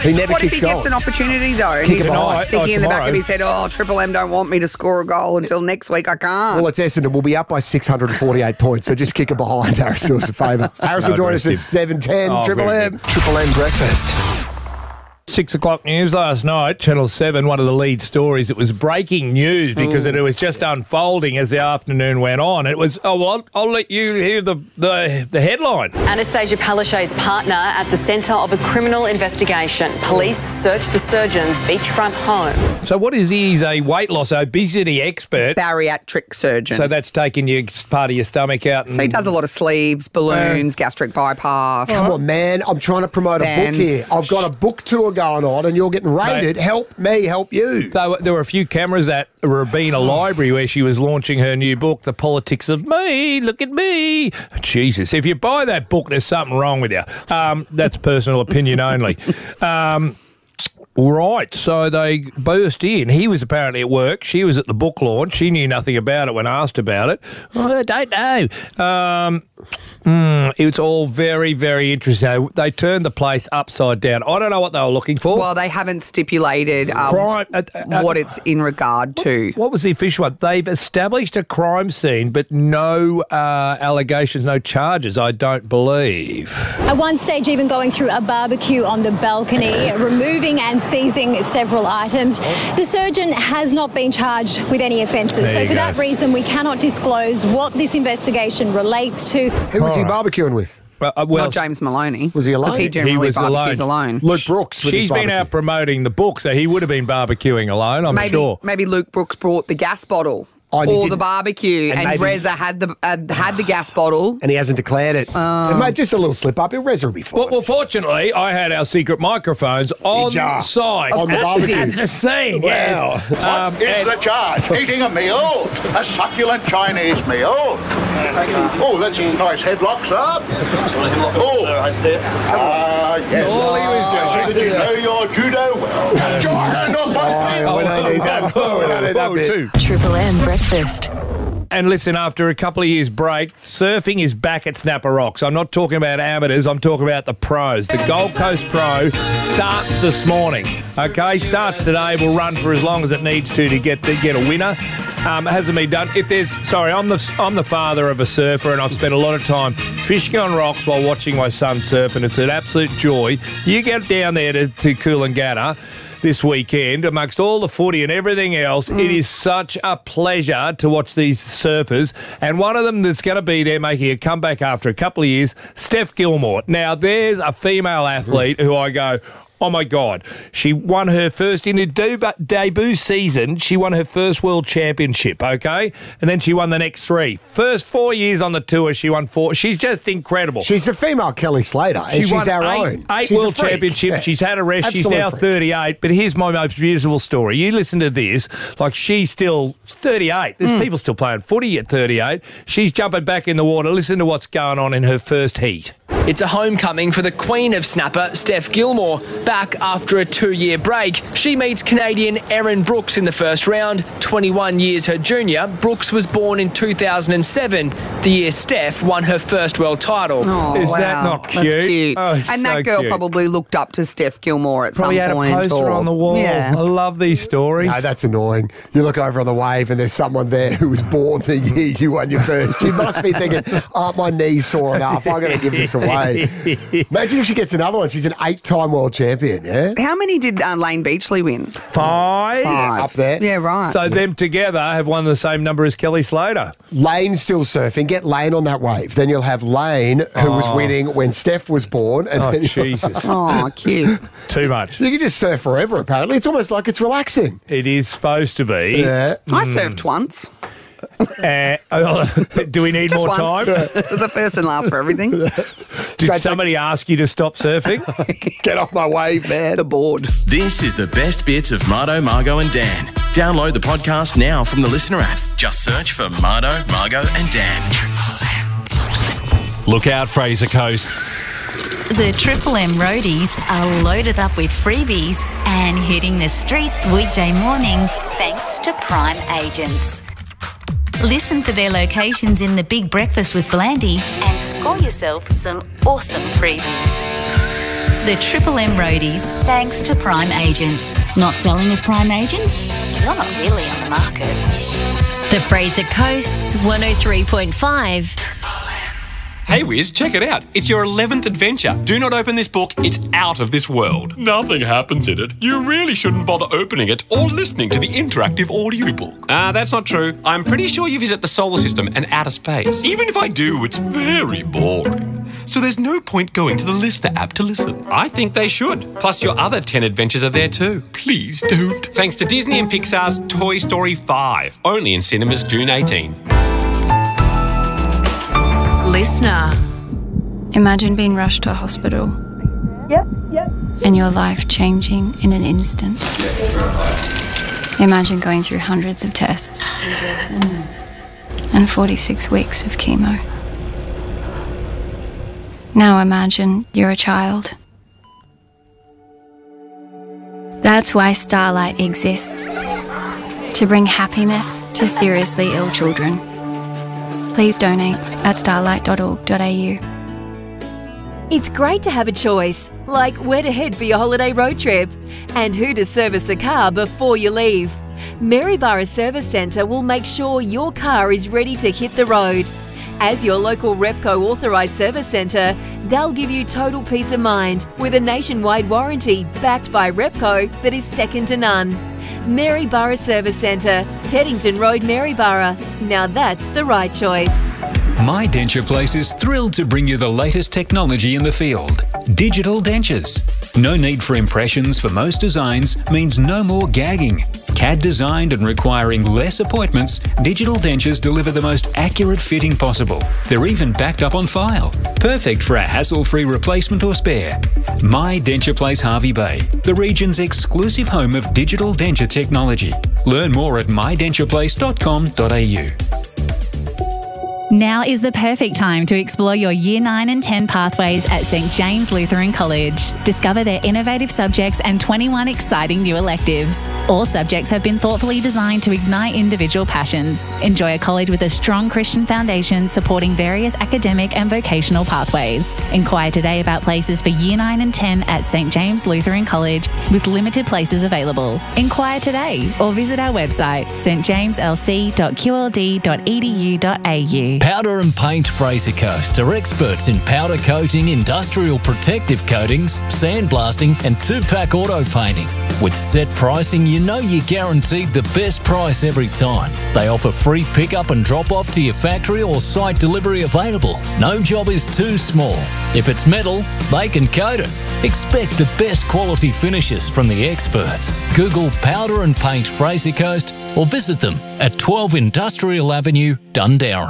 He never What if kicks he gets goals. an opportunity, though? And Kick he's a ball. thinking in the back tomorrow. of his head, Triple M don't want me to score a goal until next week. I can't. Well, it's Essendon. We'll be up by 648 points, so just kick it behind. Harris, do us a favour. Harris will join us at 7:10. Triple M. Triple M breakfast. 6 o'clock news last night, Channel 7, one of the lead stories. It was breaking news because it was just unfolding as the afternoon went on. It was, I'll let you hear the headline. Anastasia Palaszczuk's partner at the centre of a criminal investigation. Police searched the surgeon's beachfront home. So what is he? He's a weight loss, obesity expert. Bariatric surgeon. So that's taking your part of your stomach out. And So he does a lot of sleeves, balloons, gastric bypass. Come on, man. I'm trying to promote a book here. I've got a book tour going on and you're getting rated. Help me, help you. There were a few cameras at Rabina Library where she was launching her new book, The Politics of Me. Look at me. Jesus, if you buy that book, there's something wrong with you. That's personal opinion only. Right, so they burst in. He was apparently at work. She was at the book launch. She knew nothing about it when asked about it. I don't know. It was all very, very interesting. They turned the place upside down. I don't know what they were looking for. Well, they haven't stipulated what it's in regard to. What was the official one? They've established a crime scene, but no allegations, no charges, I don't believe. At one stage, even going through a barbecue on the balcony, removing and seizing several items. The surgeon has not been charged with any offences. So for that reason, we cannot disclose what this investigation relates to. Who was he barbecuing with? Not James Maloney. Was he alone? Because he generally barbecues alone. Luke Brooks. She's been out promoting the book, so he would have been barbecuing alone, I'm sure. Maybe Luke Brooks brought the gas bottle. Or the barbecue, and Reza had the gas bottle. And he hasn't declared it. Mate, just a little slip-up. Reza will be fine. Well, fortunately, I had our secret microphones on site. On the barbecue. At the scene, yes. What is the charge? Eating a meal? A succulent Chinese meal? Oh, that's a nice headlock, sir. Yes. All he was doing. Did you know your judo well? Get your hand off my face. Triple M breakfast. And listen, after a couple of years break, surfing is back at Snapper Rocks. I'm not talking about amateurs, I'm talking about the pros. The Gold Coast Pro starts this morning. Okay, starts today, will run for as long as it needs to get a winner. Hasn't been done. I'm the father of a surfer, and I've spent a lot of time fishing on rocks while watching my son surf, and it's an absolute joy. You get down there to Coolangatta this weekend, amongst all the footy and everything else, it is such a pleasure to watch these surfers. And one of them that's going to be there making a comeback after a couple of years, Steph Gilmore. Now, there's a female athlete who I go, oh, my God. She won her first, in her debut season, she won her first world championship, okay? And then she won the next 3. First 4 years on the tour, she won 4. She's just incredible. She's a female Kelly Slater, and she's won our own. 8 She's world a freak. championships. Yeah. She's had a rest. Absolute She's now freak. 38. But here's my most beautiful story. You listen to this. Like, she's still 38. There's people still playing footy at 38. She's jumping back in the water. Listen to what's going on in her first heat. It's a homecoming for the queen of snapper, Steph Gilmore. Back after a 2-year break, she meets Canadian Erin Brooks in the first round. 21 years her junior, Brooks was born in 2007, the year Steph won her first world title. Oh, Is wow. that not cute? That's cute. Oh, and so that girl cute. probably looked up to Steph Gilmore at Probably some had point. a poster on the wall. Yeah. I love these stories. No, that's annoying. You look over on the wave and there's someone there who was born the year you won your first. You must be thinking, my knee's sore enough. I'm going to give this away. Imagine if she gets another one. She's an 8-time world champion, yeah? How many did Lane Beachley win? 5. Up there. Yeah, right. So them together have won the same number as Kelly Slater. Lane's still surfing. Get Lane on that wave. Then you'll have Lane, who was winning when Steph was born. And then Jesus. Oh, cute. Too much. You can just surf forever, apparently. It's almost like it's relaxing. It is supposed to be. Yeah. I surfed once. Do we need Just more once. time? There's a first and last for everything. Did somebody ask you to stop surfing? Get off my wave, man. The board. This is the best bits of Mardo, Margo and Dan. Download the podcast now from the Listener app. Just search for Mardo, Margo and Dan. Look out, Fraser Coast. The Triple M roadies are loaded up with freebies and hitting the streets weekday mornings thanks to Prime Agents. Listen for their locations in the Big Breakfast with Blandy and score yourself some awesome freebies. The Triple M Roadies, thanks to Prime Agents. Not selling with Prime Agents? You're not really on the market. The Fraser Coast's 103.5. Hey Wiz, check it out. It's your 11th adventure. Do not open this book. It's out of this world. Nothing happens in it. You really shouldn't bother opening it or listening to the interactive audiobook. That's not true. I'm pretty sure you visit the solar system and outer space. Even if I do, it's very boring. So there's no point going to the Listener app to listen. I think they should. Plus your other 10 adventures are there too. Please don't. Thanks to Disney and Pixar's Toy Story 5. Only in cinemas June 18. Listener. Imagine being rushed to a hospital. Yep. And your life changing in an instant. Imagine going through hundreds of tests. And 46 weeks of chemo. Now imagine you're a child. That's why Starlight exists. To bring happiness to seriously ill children. Please donate at starlight.org.au. It's great to have a choice, like where to head for your holiday road trip and who to service a car before you leave. Maryborough Service Centre will make sure your car is ready to hit the road. As your local Repco authorised service centre, they'll give you total peace of mind with a nationwide warranty backed by Repco that is second to none. Maryborough Service Centre, Teddington Road, Maryborough. Now that's the right choice. My Denture Place is thrilled to bring you the latest technology in the field. Digital dentures. No need for impressions for most designs means no more gagging. CAD designed and requiring less appointments, digital dentures deliver the most accurate fitting possible. They're even backed up on file. Perfect for a hassle-free replacement or spare. My Denture Place, Hervey Bay, the region's exclusive home of digital denture technology. Learn more at mydentureplace.com.au. Now is the perfect time to explore your Year 9 and 10 pathways at St James Lutheran College. Discover their innovative subjects and 21 exciting new electives. All subjects have been thoughtfully designed to ignite individual passions. Enjoy a college with a strong Christian foundation supporting various academic and vocational pathways. Inquire today about places for Year 9 and 10 at St James Lutheran College with limited places available. Inquire today or visit our website stjameslc.qld.edu.au. Powder and Paint Fraser Coast are experts in powder coating, industrial protective coatings, sandblasting and two-pack auto painting. With set pricing, you know you're guaranteed the best price every time. They offer free pickup and drop-off to your factory or site delivery available. No job is too small. If it's metal, they can coat it. Expect the best quality finishes from the experts. Google Powder and Paint Fraser Coast or visit them at 12 Industrial Avenue, Dundarren.